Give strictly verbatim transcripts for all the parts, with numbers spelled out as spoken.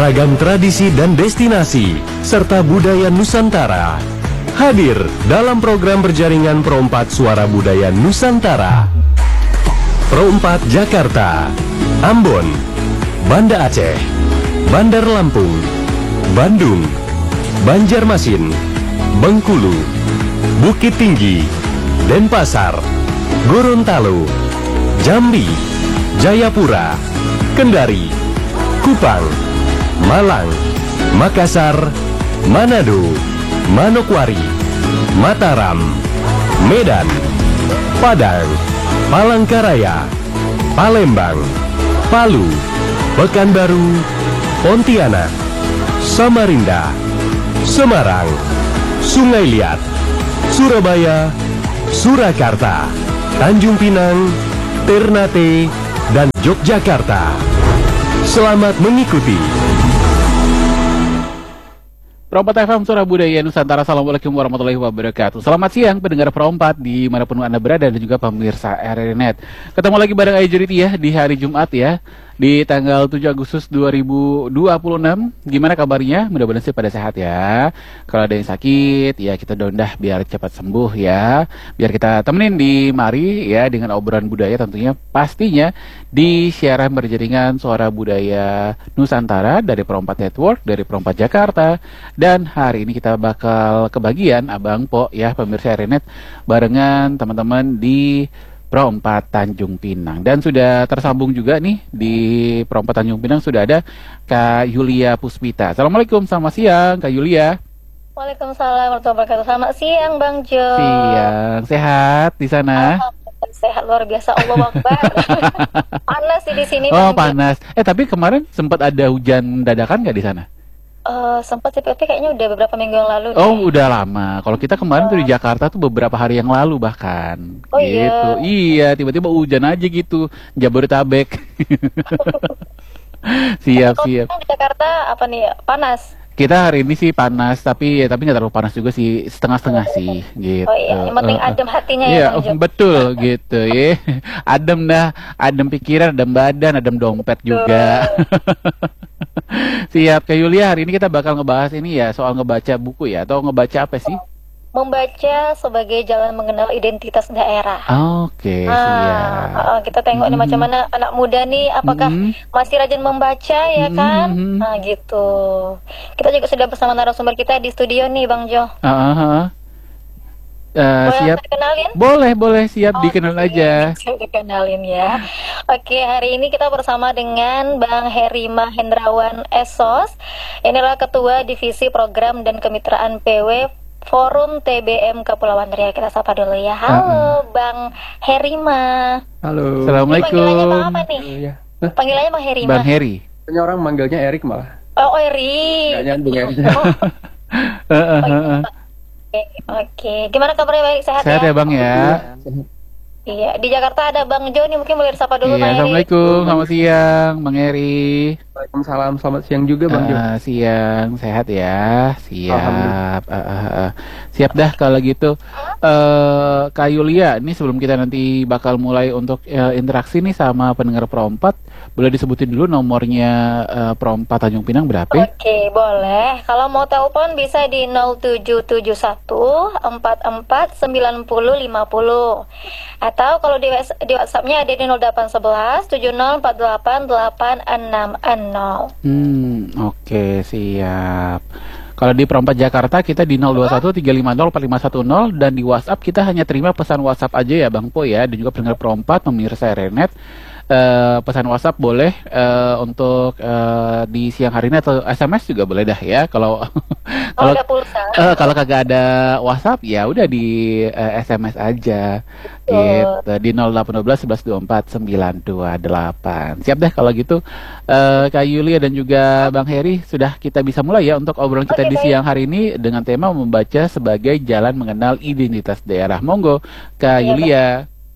Ragam tradisi dan destinasi, serta budaya Nusantara hadir dalam program berjaringan Pro empat Suara Budaya Nusantara. Pro empat Jakarta, Ambon, Banda Aceh, Bandar Lampung, Bandung, Banjarmasin, Bengkulu, Bukit Tinggi, Denpasar, Gorontalo, Jambi, Jayapura, Kendari, Kupang, Malang, Makassar, Manado, Manokwari, Mataram, Medan, Padang, Palangkaraya, Palembang, Palu, Pekanbaru, Pontianak, Samarinda, Semarang, Sungai Liat, Surabaya, Surakarta, Tanjung Pinang, Ternate, dan Yogyakarta. Selamat mengikuti. Pro empat F M Suara Budaya Nusantara. Assalamualaikum warahmatullahi wabarakatuh. Selamat siang pendengar Pro empat dimanapun Anda berada dan juga pemirsa R R Net. Ketemu lagi bareng Aijuriti ya di hari Jumat ya, di tanggal tujuh Agustus dua ribu dua puluh enam. Gimana kabarnya? Mudah-mudahan sih pada sehat ya. Kalau ada yang sakit ya kita dondah biar cepat sembuh ya. Biar kita temenin di mari ya dengan obrolan budaya tentunya pastinya di siaran berjaringan Suara Budaya Nusantara dari Pro empat Network, dari Pro empat Jakarta. Dan hari ini kita bakal kebagian Abang Po ya pemirsa R R Net barengan teman-teman di Pro empat Tanjung Pinang. Dan sudah tersambung juga nih di Pro empat Tanjung Pinang sudah ada Kak Yulia Puspita. Assalamualaikum, selamat siang Kak Yulia. Waalaikumsalam warahmatullahi wabarakatuh. Selamat siang Bang Jo. Siang, sehat di sana? Sehat luar biasa, Allah Akbar. Panas sih di sini. Oh Bang panas. Jo. Eh tapi kemarin sempat ada hujan dadakan nggak di sana? Uh, sempat sih, tapi kayaknya udah beberapa minggu yang lalu. Oh, nih. udah lama. Kalau kita kemarin uh. tuh di Jakarta tuh beberapa hari yang lalu bahkan. Oh gitu. Iya. Iya, tiba-tiba hujan aja gitu. Jabodetabek. Siap, Kalau siap. di Jakarta apa nih? Panas. Kita hari ini sih panas, tapi ya tapi nggak terlalu panas juga sih, setengah-setengah sih, gitu. Oh iya, yang penting uh, uh. adem hatinya Iya, ya Bang Jo. betul gitu ya. Adem dah, adem pikiran, adem badan, adem dompet juga. Siap, Kak Yulia, hari ini kita bakal ngebahas ini ya, soal ngebaca buku ya, atau ngebaca apa sih? Membaca sebagai jalan mengenal identitas daerah. Oke, nah, siap. Uh, kita tengok nih Mm-hmm. macam mana anak muda nih, apakah Mm-hmm. masih rajin membaca ya kan? Mm-hmm. Nah gitu. Kita juga sudah bersama narasumber kita di studio nih Bang Jo. Uh, uh, uh. Uh, boleh siap. dikenalin? Boleh, boleh, siap, Oh, dikenal okay. aja. Siap dikenalin ya. Oke, hari ini kita bersama dengan Bang Herima Hendrawan Esos. Inilah Ketua Divisi Program dan Kemitraan P W Forum T B M Kepulauan Riau. Kita sapa dulu ya. Halo, uh-uh. Bang Herima. Halo. Assalamualaikum. Ini panggilannya Bang apa nih? Oh, ya. Panggilannya Bang Herima. Bang Heri. Banyak orang manggilnya Erik malah. Oh, Eri. Gak nyambung ya. Oh, Uh, uh, uh, uh. Oke, oke. Gimana kabarnya, baik? Sehat, Sehat ya ya? Bang ya. Iya, di Jakarta ada Bang Jo nih, mungkin boleh disapa dulu Iya, Bang Eri. Assalamualaikum, selamat siang Bang Heri. Waalaikumsalam, selamat siang juga Bang Jo. Uh, siang, sehat ya. Siap. Uh, uh, uh. Siap dah kalau gitu. Uh, Kak Yulia, ini sebelum kita nanti bakal mulai untuk uh, interaksi nih sama pendengar Pro empat, boleh disebutin dulu nomornya uh, Pro empat Tanjung Pinang berapa? Oke, boleh. Kalau mau telepon bisa di nol tujuh tujuh satu empat empat sembilan nol lima nol. Atau kalau di, di WhatsApp-nya ada di nol delapan satu satu tujuh nol empat delapan delapan enam nol. Hmm, oke, okay, siap. Kalau di Pro empat Jakarta kita di nol dua satu tiga lima nol empat lima satu nol dan di WhatsApp kita hanya terima pesan WhatsApp aja ya Bang Po ya, dan juga pendengar Pro empat pemirsa R R Net. Uh, pesan WhatsApp boleh uh, untuk uh, di siang hari ini atau S M S juga boleh dah ya. Kalau kalau uh, kalau kagak ada WhatsApp ya udah di uh, S M S aja. Gitu di nol delapan satu satu satu dua empat sembilan dua delapan. Siap deh kalau gitu. Uh, Kak Yulia dan juga Bang Heri sudah kita bisa mulai ya untuk obrolan kita okay, di baik. siang hari ini dengan tema membaca sebagai jalan mengenal identitas daerah. Monggo Kak ya, Yulia.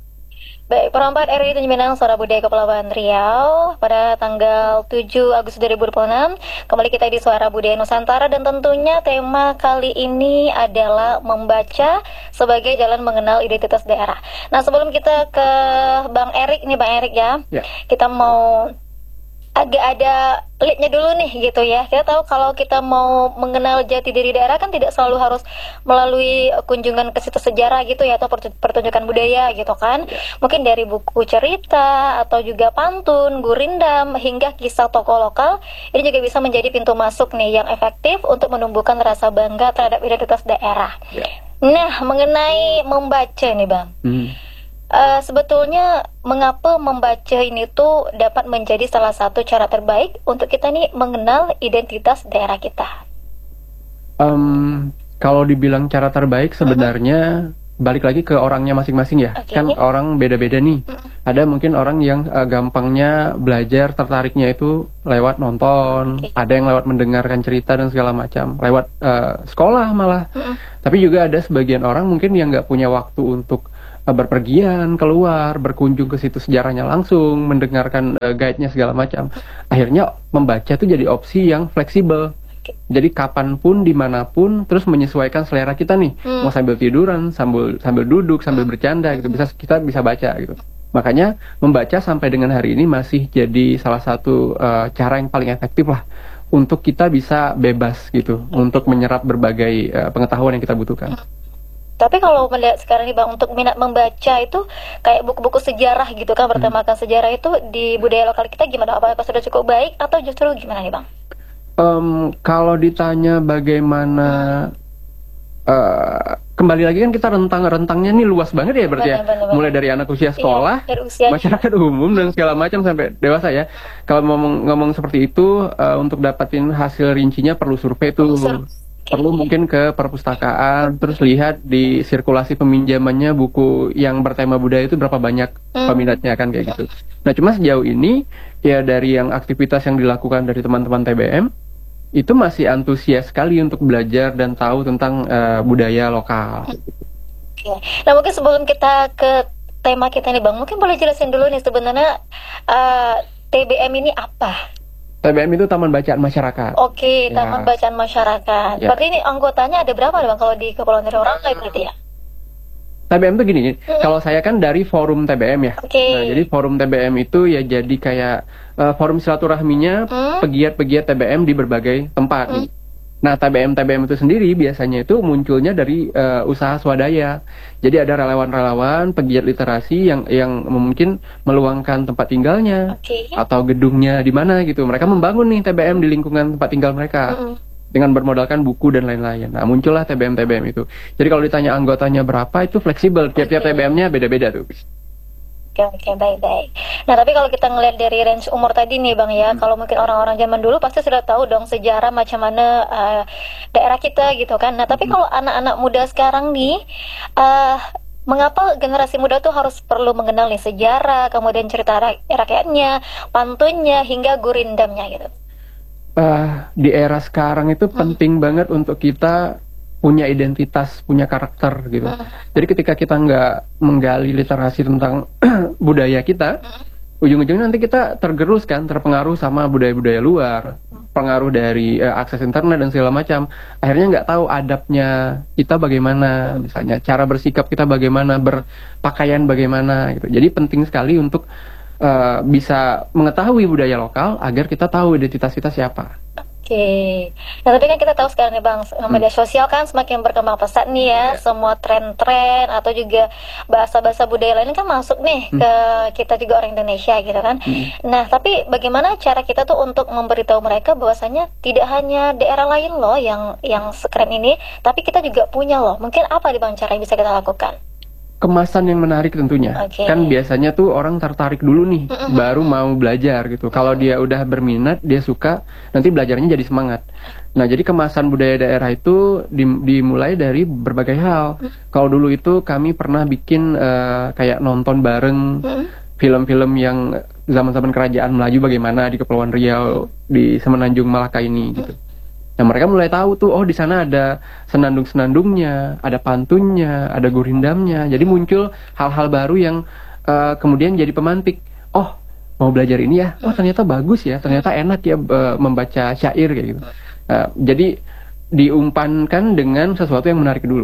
Baik, Pro empat R I Tanjung Pinang Suara Budaya Kepulauan Riau pada tanggal tujuh Agustus dua ribu dua puluh enam. Kembali kita di Suara Budaya Nusantara dan tentunya tema kali ini adalah membaca sebagai jalan mengenal identitas daerah. Nah, sebelum kita ke Bang Erik nih Bang Erik ya, Ya. kita mau agak ada leadnya dulu nih gitu ya. Kita tahu kalau kita mau mengenal jati diri daerah kan tidak selalu harus melalui kunjungan ke situs sejarah gitu ya, atau pertunjukan budaya gitu kan. Mungkin dari buku cerita atau juga pantun, gurindam, hingga kisah tokoh lokal, ini juga bisa menjadi pintu masuk nih yang efektif untuk menumbuhkan rasa bangga terhadap identitas daerah. Ya. Nah, mengenai membaca nih Bang, Hmm. Uh, sebetulnya mengapa membaca ini tuh dapat menjadi salah satu cara terbaik untuk kita nih mengenal identitas daerah kita? Um, kalau dibilang cara terbaik sebenarnya balik lagi ke orangnya masing-masing ya. Oke. Kan orang beda-beda nih. Ada mungkin orang yang uh, gampangnya belajar, tertariknya itu lewat nonton, Oke. ada yang lewat mendengarkan cerita dan segala macam, lewat uh, sekolah malah. Mm-mm. Tapi juga ada sebagian orang mungkin yang nggak punya waktu untuk uh, berpergian keluar, berkunjung ke situs sejarahnya langsung, mendengarkan uh, guide-nya segala macam. Akhirnya membaca itu jadi opsi yang fleksibel. Jadi kapanpun, dimanapun, terus menyesuaikan selera kita nih. Hmm. Mau sambil tiduran, sambil sambil duduk, sambil bercanda gitu, bisa kita bisa baca gitu. Makanya membaca sampai dengan hari ini masih jadi salah satu uh, cara yang paling efektif lah untuk kita bisa bebas gitu, untuk menyerap berbagai uh, pengetahuan yang kita butuhkan. Tapi kalau melihat sekarang nih Bang, untuk minat membaca itu kayak buku-buku sejarah gitu kan, bertemakan sejarah itu di budaya lokal kita gimana? Apakah sudah cukup baik atau justru gimana nih Bang? Um, kalau ditanya bagaimana, uh, kembali lagi kan kita rentang-rentangnya nih luas banget ya berarti ya. Benar, benar, benar. Mulai dari anak usia sekolah, Iya, dari usia masyarakat umum dan segala macam sampai dewasa ya. Kalau ngomong ngomong seperti itu, uh, untuk dapatin hasil rincinya perlu survei tuh. Sur- Perlu mungkin ke perpustakaan, terus lihat di sirkulasi peminjamannya buku yang bertema budaya itu berapa banyak Hmm. peminatnya kan kayak gitu. Nah cuma sejauh ini ya dari yang aktivitas yang dilakukan dari teman-teman T B M itu masih antusias sekali untuk belajar dan tahu tentang uh, budaya lokal. Oke. Nah mungkin sebelum kita ke tema kita nih Bang, mungkin boleh jelasin dulu nih sebenarnya uh, T B M ini apa? T B M itu Taman Bacaan Masyarakat. Oke, Ya. Taman Bacaan Masyarakat. Ya. Berarti ini anggotanya ada berapa Bang kalau di Kepulauan Riau Rantai berarti ya? T B M itu gini, kalau saya kan dari forum T B M ya. Oke. Nah, jadi forum T B M itu ya jadi kayak uh, forum silaturahminya Hmm. pegiat-pegiat T B M di berbagai tempat nih. Nah, T B M-T B M itu sendiri biasanya itu munculnya dari uh, usaha swadaya. Jadi ada relawan-relawan, pegiat literasi yang yang mungkin meluangkan tempat tinggalnya Oke. atau gedungnya di mana gitu. Mereka membangun nih T B M di lingkungan tempat tinggal mereka. Mm-mm. Dengan bermodalkan buku dan lain-lain. Nah, muncullah T B M-T B M itu. Jadi kalau ditanya anggotanya berapa, itu fleksibel. Tiap-tiap Oke. T B M-nya beda-beda tuh. Oke, oke, baik-baik. Nah, tapi kalau kita ngelihat dari range umur tadi nih Bang ya, kalau mungkin orang-orang zaman dulu pasti sudah tahu dong sejarah macam mana uh, daerah kita gitu kan. Nah, tapi kalau anak-anak muda sekarang nih, uh, mengapa generasi muda tuh harus perlu mengenal nih sejarah, kemudian cerita rak- rakyatnya, pantunnya, hingga gurindamnya gitu? Uh, di era sekarang itu penting banget untuk kita punya identitas, punya karakter gitu. Jadi ketika kita nggak menggali literasi tentang budaya kita, ujung-ujungnya nanti kita tergerus kan, terpengaruh sama budaya-budaya luar, pengaruh dari uh, akses internet dan segala macam. Akhirnya nggak tahu adabnya kita bagaimana, misalnya cara bersikap kita bagaimana, berpakaian bagaimana gitu. Jadi penting sekali untuk uh, bisa mengetahui budaya lokal agar kita tahu identitas kita siapa. Oke, nah tapi kan kita tahu sekarang nih Bang, media sosial kan semakin berkembang pesat nih ya, semua tren-tren atau juga bahasa-bahasa budaya lain kan masuk nih ke kita juga orang Indonesia gitu kan. Nah, tapi bagaimana cara kita tuh untuk memberitahu mereka bahwasanya tidak hanya daerah lain loh yang yang sekeren ini, tapi kita juga punya loh. Mungkin apa nih Bang cara yang bisa kita lakukan? Kemasan yang menarik tentunya. Oke. Kan biasanya tuh orang tertarik dulu nih, baru mau belajar gitu. Kalau dia udah berminat, dia suka, nanti belajarnya jadi semangat. Nah, jadi kemasan budaya daerah itu dim- dimulai dari berbagai hal. Kalau dulu itu kami pernah bikin eh, kayak nonton bareng film-film yang zaman-zaman kerajaan Melayu bagaimana di Kepulauan Riau, di Semenanjung Malaka ini gitu. Nah, mereka mulai tahu tuh, oh di sana ada senandung-senandungnya, ada pantunnya, ada gurindamnya. Jadi muncul hal-hal baru yang uh, kemudian jadi pemantik. Oh, mau belajar ini ya? Oh, ternyata bagus ya, ternyata enak ya uh, membaca syair kayak gitu. Uh, jadi diumpankan dengan sesuatu yang menarik dulu.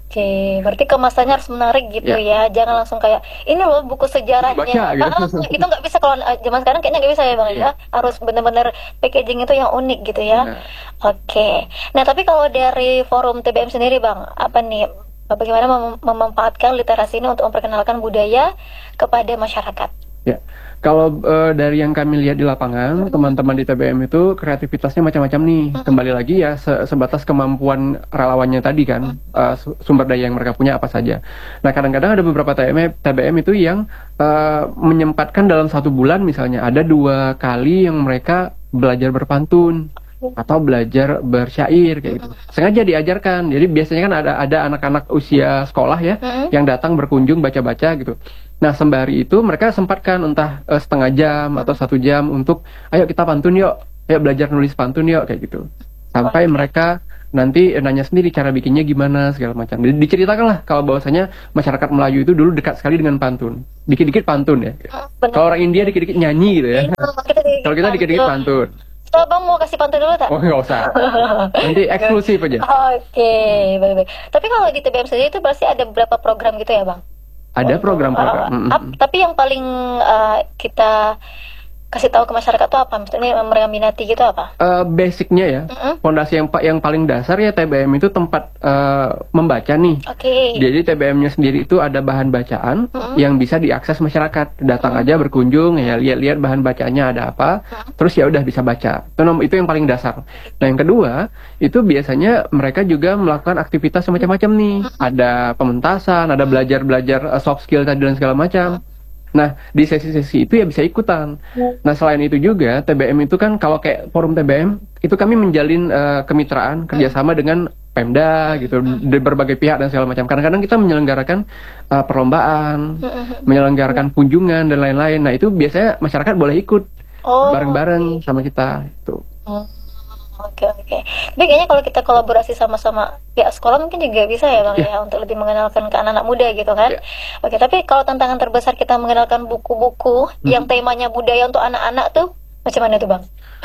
Oke, berarti kemasannya harus menarik gitu ya. Jangan langsung kayak ini loh buku sejarahnya. Baca, gitu. Ah, itu nggak bisa kalau uh, zaman sekarang kayaknya nggak bisa ya bang ya. Harus benar-benar packaging itu yang unik gitu ya. Nah. Oke. Nah tapi kalau dari forum T B M sendiri bang, apa nih? Bagaimana mem- memanfaatkan literasi ini untuk memperkenalkan budaya kepada masyarakat? Ya, kalau eh, dari yang kami lihat di lapangan, teman-teman di T B M itu kreativitasnya macam-macam nih. Kembali lagi ya se- sebatas kemampuan relawannya tadi kan, eh, su- sumber daya yang mereka punya apa saja. Nah, kadang-kadang ada beberapa T B M, T B M itu yang eh, menyempatkan dalam satu bulan misalnya ada dua kali yang mereka belajar berpantun atau belajar bersyair kayak gitu. Sengaja diajarkan. Jadi biasanya kan ada ada anak-anak usia sekolah ya yang datang berkunjung baca-baca gitu. Nah, sembari itu mereka sempatkan entah eh, setengah jam atau satu jam untuk ayo kita pantun yuk, ayo belajar nulis pantun yuk kayak gitu. Sampai mereka nanti eh, nanya sendiri cara bikinnya gimana segala macam. Di- Diceritakan lah kalau bahwasanya masyarakat Melayu itu dulu dekat sekali dengan pantun. Dikit-dikit pantun ya. Benar. Kalau orang India dikit-dikit nyanyi gitu ya. Kalau kita dikit-dikit pantun. So, bang mau kasih pantun dulu tak? Oh, nggak usah. Nanti eksklusif aja. Oke, baik-baik. Tapi kalau di T B M sendiri itu pasti ada beberapa program gitu ya bang? Ada program-program. Uh, Mm-mm. ap- tapi yang paling uh, kita kasih tahu ke masyarakat tuh apa? Misalnya yang mereka minati gitu apa? Eh, basicnya ya, Mm-mm. fondasi yang pa- yang paling dasar ya T B M itu tempat eh, membaca nih. Oke. Jadi T B M-nya sendiri itu ada bahan bacaan Mm-mm. yang bisa diakses masyarakat. Datang aja berkunjung ya lihat-lihat bahan bacaannya ada apa, terus ya udah bisa baca. Itu nom- itu yang paling dasar. Nah, yang kedua, itu biasanya mereka juga melakukan aktivitas semacam-macam nih. Ada pementasan, ada belajar-belajar eh, soft skill tadi dan segala macam. Nah, di sesi-sesi itu ya bisa ikutan. Nah, selain itu juga T B M itu kan kalau kayak forum T B M itu kami menjalin eh, kemitraan kerjasama dengan Pemda gitu dari berbagai pihak dan segala macam. Kadang-kadang kita menyelenggarakan eh, perlombaan, menyelenggarakan kunjungan dan lain-lain. Nah, itu biasanya masyarakat boleh ikut Oh, bareng-bareng sama kita itu. Hmm, Oke oke. Tapi kayaknya kalau kita kolaborasi sama-sama pihak sekolah mungkin juga bisa ya bang ya untuk lebih mengenalkan ke anak-anak muda gitu kan. Ya. Oke. Tapi kalau tantangan terbesar kita mengenalkan buku-buku yang temanya budaya untuk anak-anak tuh macam mana tuh bang?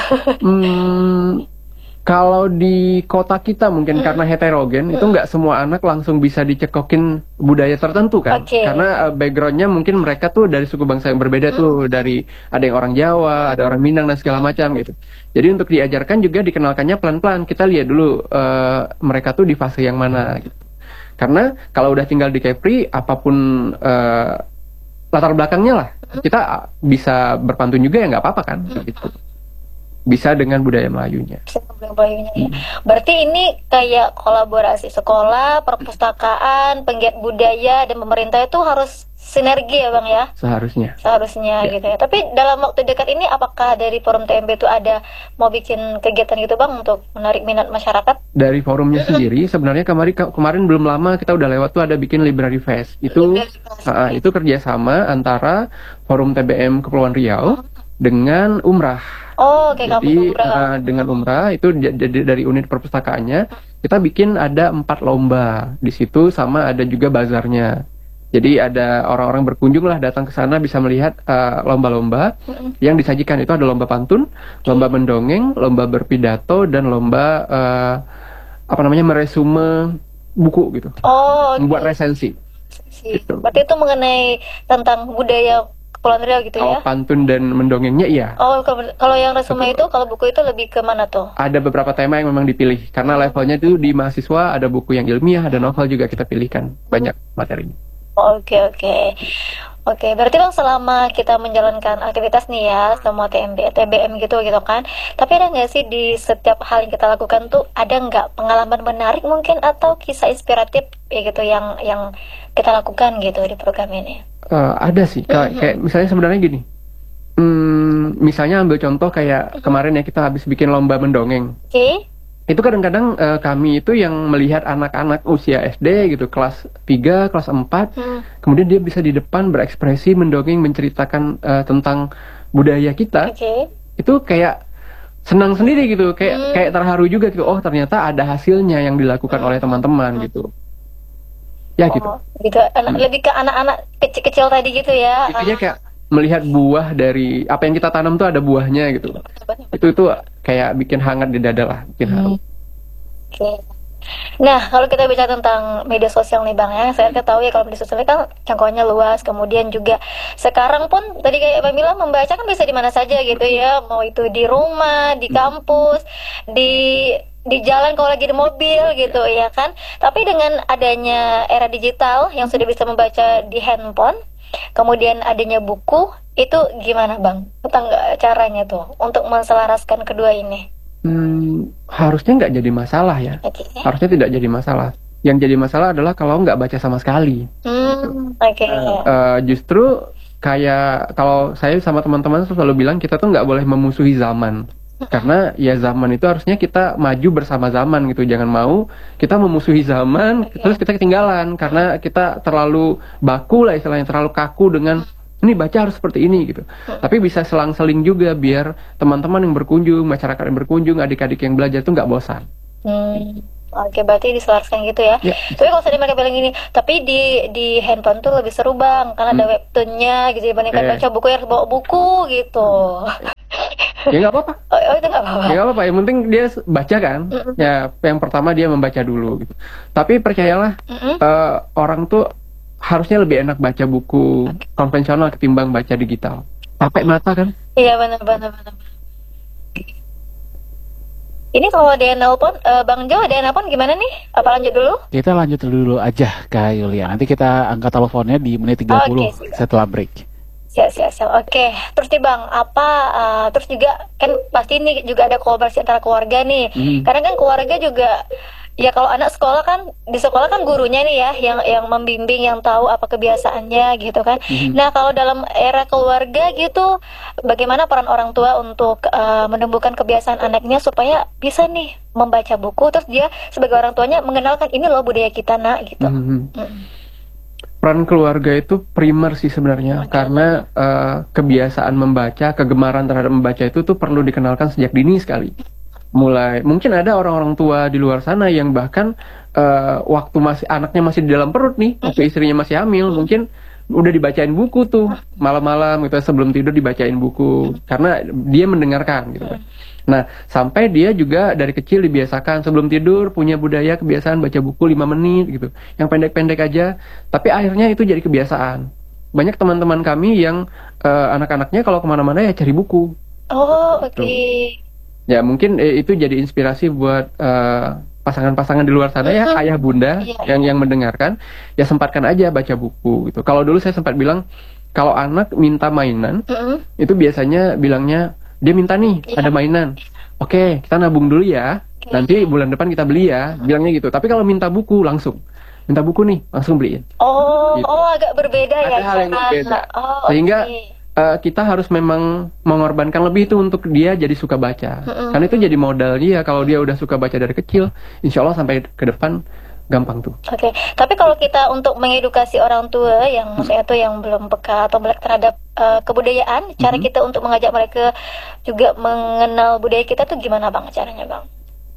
Hmm, kalau di kota kita mungkin karena heterogen itu nggak semua anak langsung bisa dicekokin budaya tertentu kan, Oke. karena uh, backgroundnya mungkin mereka tuh dari suku bangsa yang berbeda tuh, dari ada yang orang Jawa, ada orang Minang dan segala macam gitu. Jadi untuk diajarkan juga dikenalkannya pelan-pelan. Kita lihat dulu uh, mereka tuh di fase yang mana gitu. Karena kalau udah tinggal di Kepri, apapun uh, latar belakangnya lah, kita bisa berpantun juga ya nggak apa-apa kan gitu. Bisa dengan budaya Melayunya. Melayunya ya. Berarti ini kayak kolaborasi sekolah, perpustakaan, penggiat budaya dan pemerintah itu harus sinergi ya bang ya? Seharusnya. Seharusnya Ya. gitu ya. Tapi dalam waktu dekat ini apakah dari forum T M B itu ada mau bikin kegiatan gitu bang untuk menarik minat masyarakat? Dari forumnya sendiri sebenarnya kemarin kemarin belum lama kita udah lewat tuh ada bikin Library Fest. Itu Library Fest. ah, itu kerjasama antara Forum T B M Kepulauan Riau dengan Umrah. Oh, kayak kamu Jadi umrah. ah, dengan Umrah itu j- jadi dari unit perpustakaannya kita bikin ada empat lomba di situ, sama ada juga bazarnya. Jadi ada orang-orang berkunjung lah datang ke sana bisa melihat ah, lomba-lomba yang disajikan. Itu ada lomba pantun, lomba mendongeng, lomba berpidato, dan lomba ah, apa namanya meresume buku gitu, Oh, oke. membuat resensi. Sih. gitu. Berarti itu mengenai tentang budaya Kepulauan Riau gitu Kalau ya? pantun dan mendongengnya iya. Oh, kalau kalau yang resume itu, kalau buku itu lebih ke mana tuh? Ada beberapa tema yang memang dipilih karena levelnya itu di mahasiswa ada buku yang ilmiah, ada novel juga kita pilihkan, banyak materinya. Oke oke oke. Berarti bang selama kita menjalankan aktivitas nih ya semua T M B, T B M gitu gitu kan. Tapi ada nggak sih di setiap hal yang kita lakukan tuh ada nggak pengalaman menarik mungkin atau kisah inspiratif ya gitu yang yang kita lakukan gitu di program ini? Eh, ada sih, kayak, kayak misalnya sebenarnya gini, hmm, misalnya ambil contoh kayak kemarin ya kita habis bikin lomba mendongeng. Oke. Itu kadang-kadang eh, kami itu yang melihat anak-anak usia S D gitu, kelas tiga, kelas empat, Hmm. kemudian dia bisa di depan berekspresi mendongeng menceritakan eh, tentang budaya kita. Oke. Itu kayak senang sendiri gitu, kayak Hmm. kayak terharu juga gitu. Oh, ternyata ada hasilnya yang dilakukan oleh teman-teman gitu. Ya gitu. Oh, gitu. Anak, lebih ke anak-anak kecil-kecil tadi gitu ya. Intinya kayak melihat buah dari apa yang kita tanam tuh ada buahnya gitu. Itu itu kayak bikin hangat di dada lah, bikin haru. Oke. Nah, kalau kita bicara tentang media sosial nih Bang ya, saya ketahui ya kalau media sosial ini kan jangkauannya luas, kemudian juga sekarang pun tadi kayak Bang bilang membaca kan bisa di mana saja gitu ya, mau itu di rumah, di kampus, di di jalan kalau lagi di mobil gitu ya kan. Tapi dengan adanya era digital yang sudah bisa membaca di handphone, kemudian adanya buku, itu gimana Bang? Tentang caranya tuh untuk menselaraskan kedua ini? Hmm, harusnya nggak jadi masalah ya. Oke. Harusnya tidak jadi masalah. Yang jadi masalah adalah kalau nggak baca sama sekali. Hmm, oke. Eh, justru kayak kalau saya sama teman-teman selalu bilang kita tuh nggak boleh memusuhi zaman. Karena ya zaman itu harusnya kita maju bersama zaman gitu. Jangan mau kita memusuhi zaman terus kita ketinggalan karena kita terlalu baku lah istilahnya, terlalu kaku dengan ini baca harus seperti ini gitu. Tapi bisa selang-seling juga biar teman-teman yang berkunjung, masyarakat yang berkunjung, adik-adik yang belajar itu nggak bosan. Hmm. Oke, berarti diselaraskan gitu ya. Ya. Tapi kalau saya mereka bilang gini, tapi di di handphone tuh lebih seru Bang, karena ada Hmm. webtoonnya gitu dibandingkan Eh. baca buku yang harus bawa buku gitu. Ya nggak apa-apa. Oh, oh, itu nggak apa-apa. Ya nggak apa-apa. Yang penting dia s- baca kan. Ya yang pertama dia membaca dulu gitu. Tapi percayalah Mm-mm. eh, orang tuh harusnya lebih enak baca buku konvensional ketimbang baca digital. Capek mata kan? Iya benar benar benar. Ini kalau ada yang nelpon, eh, Bang Jo ada yang nelpon gimana nih? Apa lanjut dulu? Kita lanjut dulu aja Kak Yulia. Nanti kita angkat teleponnya di menit tiga puluh Oke, siap. setelah break. Siap, siap, siap. Oke, terus nih Bang, apa, eh, terus juga kan pasti ini juga ada kolaborasi antara keluarga nih. Hmm. Karena kan keluarga juga, ya kalau anak sekolah kan, di sekolah kan gurunya nih ya, yang yang membimbing, yang tahu apa kebiasaannya gitu kan. Nah, kalau dalam era keluarga gitu, bagaimana peran orang tua untuk eh, menumbuhkan kebiasaan anaknya supaya bisa nih membaca buku, terus dia sebagai orang tuanya mengenalkan ini loh budaya kita nak gitu. Mhm. Mm. Peran keluarga itu primer sih sebenarnya karena eh, kebiasaan membaca, kegemaran terhadap membaca itu tuh perlu dikenalkan sejak dini sekali. Mulai mungkin ada orang-orang tua di luar sana yang bahkan eh, waktu masih anaknya masih di dalam perut nih, waktu istrinya masih hamil, mungkin udah dibacain buku tuh malam-malam gitu sebelum tidur dibacain buku karena dia mendengarkan gitu kan. Nah, sampai dia juga dari kecil dibiasakan sebelum tidur punya budaya kebiasaan baca buku lima menit gitu. Yang pendek-pendek aja, tapi akhirnya itu jadi kebiasaan. Banyak teman-teman kami yang eh, anak-anaknya kalau kemana-mana ya cari buku. Oh, oke. Ya mungkin eh, itu jadi inspirasi buat eh, pasangan-pasangan di luar sana ya, ayah bunda Iya. yang yang mendengarkan, ya sempatkan aja baca buku gitu. Kalau dulu saya sempat bilang kalau anak minta mainan, Mm-mm. itu biasanya bilangnya dia minta nih Iya. ada mainan. Oke, kita nabung dulu ya. Nanti bulan depan kita beli ya, bilangnya gitu. Tapi kalau minta buku langsung, minta buku nih langsung beliin. Oh, Gitu. oh agak berbeda ya. Ada hal yang cara- berbeda. Oh, Sehingga oke. eh, kita harus memang mengorbankan lebih itu untuk dia jadi suka baca. Mm-mm. Karena itu jadi modal dia. Kalau dia udah suka baca dari kecil, insya Allah sampai ke depan gampang tuh. Oke, tapi kalau kita untuk mengedukasi orang tua yang maksudnya tuh yang belum peka atau melek terhadap eh, kebudayaan, cara kita untuk mengajak mereka juga mengenal budaya kita tuh gimana Bang caranya Bang?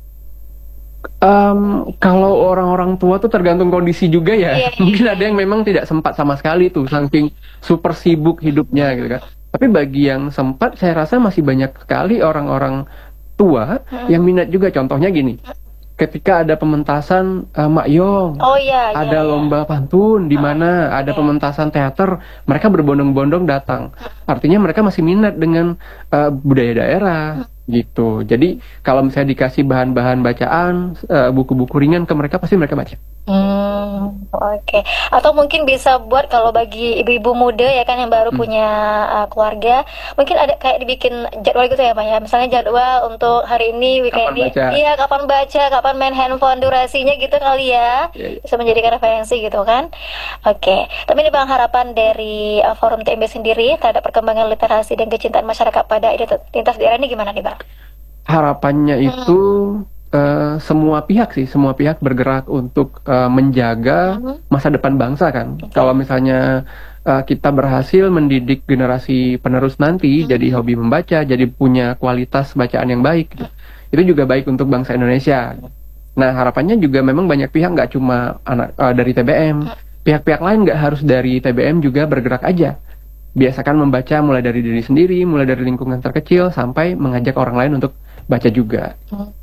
Em, kalau orang-orang tua tuh tergantung kondisi juga ya. Iya. Mungkin ada yang memang tidak sempat sama sekali tuh, saking super sibuk hidupnya gitu kan. Tapi bagi yang sempat, saya rasa masih banyak sekali orang-orang tua yang minat juga. Contohnya gini, ketika ada pementasan eh, Mak Yong, Oh iya, iya, ada iya. lomba pantun di mana ada pementasan teater, mereka berbondong-bondong datang. Artinya mereka masih minat dengan eh, budaya daerah gitu. Jadi kalau misalnya dikasih bahan-bahan bacaan, eh, buku-buku ringan ke mereka, pasti mereka baca. Hmm, oke. Atau mungkin bisa buat kalau bagi ibu-ibu muda ya kan yang baru Hmm. punya uh, keluarga, mungkin ada kayak dibikin jadwal gitu ya Pak ya. Misalnya jadwal untuk hari ini weekend Kapan ini, baca. iya kapan baca, kapan main handphone, durasinya gitu kali ya. Iya, iya. Bisa menjadikan referensi gitu kan. Oke. Tapi ini Bang harapan dari uh, Forum T M B sendiri terhadap perkembangan literasi dan kecintaan masyarakat pada identitas daerah ini gimana nih Bang? Harapannya itu eh, semua pihak sih, semua pihak bergerak untuk eh, menjaga masa depan bangsa kan. Kalau misalnya eh, kita berhasil mendidik generasi penerus nanti jadi hobi membaca, jadi punya kualitas bacaan yang baik, gitu. Itu juga baik untuk bangsa Indonesia. Nah harapannya juga memang banyak pihak, nggak cuma anak eh, dari T B M, pihak-pihak lain nggak harus dari T B M juga bergerak aja. Biasakan membaca mulai dari diri sendiri, mulai dari lingkungan terkecil sampai mengajak orang lain untuk baca juga.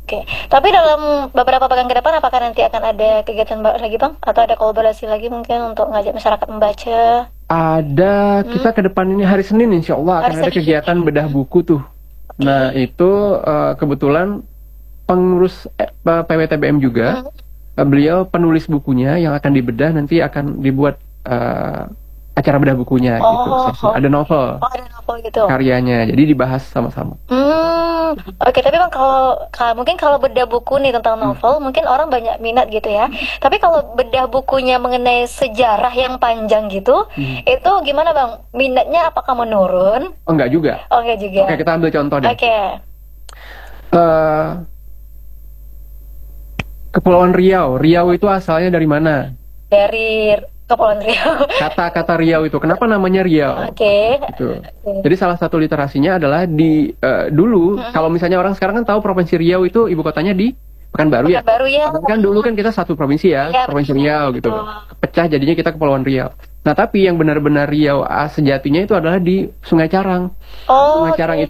Oke, tapi dalam beberapa pekan ke depan apakah nanti akan ada kegiatan baru lagi Bang? Atau ada kolaborasi lagi mungkin untuk ngajak masyarakat membaca? Ada, kita ke depan ini hari Senin insya Allah akan Hari ada Senin. kegiatan bedah buku tuh. Nah itu eh, kebetulan pengurus eh, P W T B M juga, Hmm. eh, beliau penulis bukunya yang akan dibedah nanti akan dibuat eh, acara bedah bukunya gitu. Oh, Sesi. oh. Ada novel Oh, ada novel gitu. karyanya, jadi dibahas sama-sama. Hmm, oke. Tapi Bang, kalau kalau- mungkin kalau bedah buku nih tentang novel, mungkin orang banyak minat gitu ya. Tapi kalau bedah bukunya mengenai sejarah yang panjang gitu, itu gimana Bang? Minatnya apakah menurun? Oh enggak juga. Oh, enggak juga. Oke kita ambil contoh deh. Oke. Eh, Kepulauan Riau, Riau itu asalnya dari mana? Dari Kepulauan Riau. Kata-kata Riau itu, kenapa namanya Riau? Oke. Gitu. Jadi salah satu literasinya adalah di eh, dulu kalau misalnya orang sekarang kan tahu provinsi Riau itu ibu kotanya di Pekanbaru ya. Baru ya. Kan dulu kan kita satu provinsi ya, Iya, provinsi betul. Riau gitu. Betul. Pecah jadinya kita Kepulauan Riau. Nah tapi yang benar-benar Riau ah, sejatinya itu adalah di Sungai Carang. Oh, Sungai Carang oke.